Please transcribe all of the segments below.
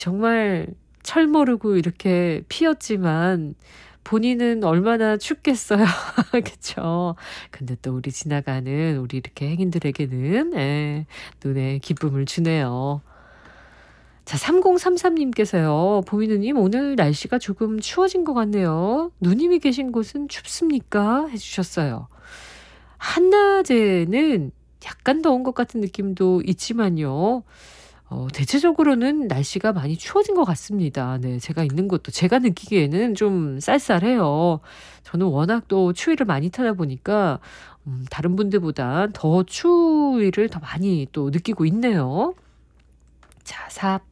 정말 철 모르고 이렇게 피었지만 본인은 얼마나 춥겠어요. 그쵸. 근데 또 우리 지나가는 우리 이렇게 행인들에게는 예 눈에 기쁨을 주네요. 자 3033 님께서요. "보미누님 오늘 날씨가 조금 추워진 것 같네요. 누님이 계신 곳은 춥습니까?" 해 주셨어요. 한낮에는 약간 더운 것 같은 느낌도 있지만요. 대체적으로는 날씨가 많이 추워진 것 같습니다. 네. 제가 있는 곳도 제가 느끼기에는 좀 쌀쌀해요. 저는 워낙 또 추위를 많이 타다 보니까 다른 분들보다 더 추위를 더 많이 또 느끼고 있네요. 자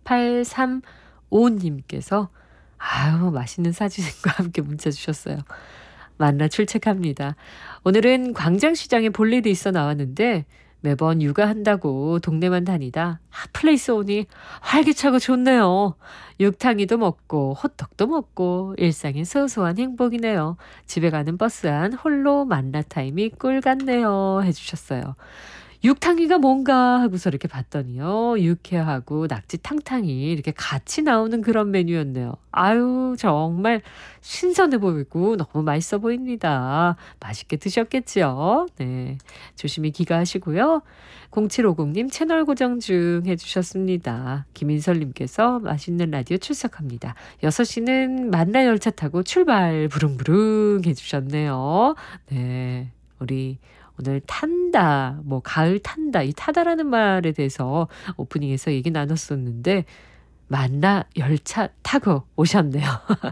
4835 님께서 아유 맛있는 사진과 함께 문자 주셨어요. 만나 출첵합니다. 오늘은 광장시장에 볼 일이 있어 나왔는데 매번 육아한다고 동네만 다니다 핫플레이스 오니 활기차고 좋네요. 육탕이도 먹고 호떡도 먹고 일상의 소소한 행복이네요. 집에 가는 버스 안 홀로 만나 타임이 꿀 같네요. 해주셨어요. 육탕이가 뭔가 하고서 이렇게 봤더니요. 육회하고 낙지 탕탕이 이렇게 같이 나오는 그런 메뉴였네요. 아유 정말 신선해 보이고 너무 맛있어 보입니다. 맛있게 드셨겠지요? 네. 조심히 귀가하시고요. 0750 님 채널 고정 중 해 주셨습니다. 김인설 님께서 맛있는 라디오 출석합니다. 6시는 만나 열차 타고 출발 부릉부릉 해 주셨네요. 네. 우리 오늘 탄다, 뭐 가을 탄다, 이 타다라는 말에 대해서 오프닝에서 얘기 나눴었는데 만나 열차 타고 오셨네요.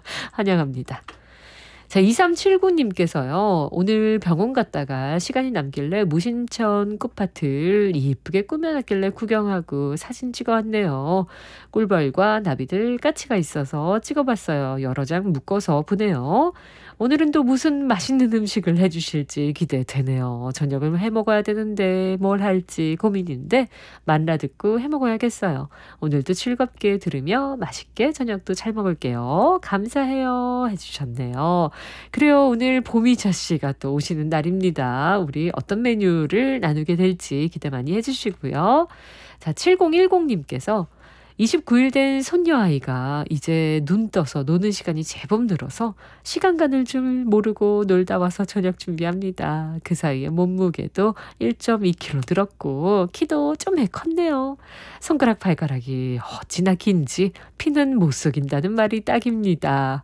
환영합니다. 자 2379 님께서요. 오늘 병원 갔다가 시간이 남길래 무심천 꽃밭을 이쁘게 꾸며놨길래 구경하고 사진 찍어 왔네요. 꿀벌과 나비들 까치가 있어서 찍어봤어요. 여러 장 묶어서 보내요. 오늘은 또 무슨 맛있는 음식을 해주실지 기대되네요. 저녁을 해먹어야 되는데 뭘 할지 고민인데 만나 듣고 해먹어야겠어요. 오늘도 즐겁게 들으며 맛있게 저녁도 잘 먹을게요. 감사해요. 해주셨네요. 그래요. 오늘 보미자 씨가 또 오시는 날입니다. 우리 어떤 메뉴를 나누게 될지 기대 많이 해주시고요. 자 7010 님께서 29일 된 손녀아이가 이제 눈 떠서 노는 시간이 제법 늘어서 시간 가는 줄 모르고 놀다 와서 저녁 준비합니다. 그 사이에 몸무게도 1.2kg 늘었고 키도 좀 컸네요. 손가락 발가락이 어찌나 긴지 피는 못 속인다는 말이 딱입니다.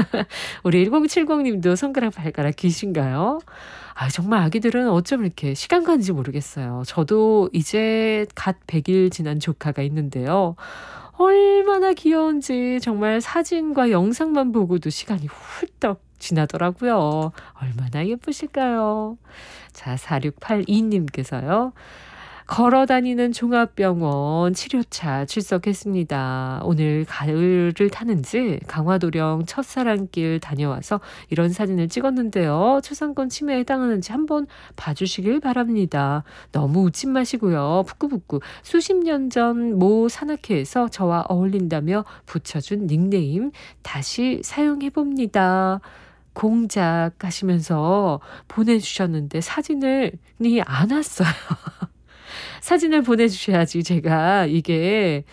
우리 1070 님도 손가락 발가락 기신가요? 아 정말 아기들은 어쩜 이렇게 시간 가는지 모르겠어요. 저도 이제 갓 100일 지난 조카가 있는데요. 얼마나 귀여운지 정말 사진과 영상만 보고도 시간이 훌떡 지나더라고요. 얼마나 예쁘실까요? 자 4682 님께서요. 걸어 다니는 종합병원 치료차 출석했습니다. 오늘 가을을 타는지 강화도령 첫사랑길 다녀와서 이런 사진을 찍었는데요. 초상권 침해에 해당하는지 한번 봐주시길 바랍니다. 너무 웃지 마시고요. 부끄부끄 수십 년 전 모 산악회에서 저와 어울린다며 붙여준 닉네임 다시 사용해봅니다. 공작 하시면서 보내주셨는데 사진이 안 왔어요. 사진을 보내주셔야지 제가 이게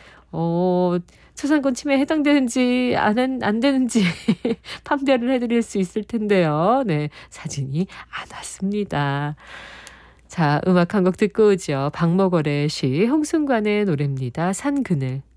초상권 침해에 해당되는지 안 되는지 판별을 해드릴 수 있을 텐데요. 네, 사진이 안 왔습니다. 자, 음악 한 곡 듣고 오죠. 박목월의 시, 홍순관의 노래입니다. 산 그늘.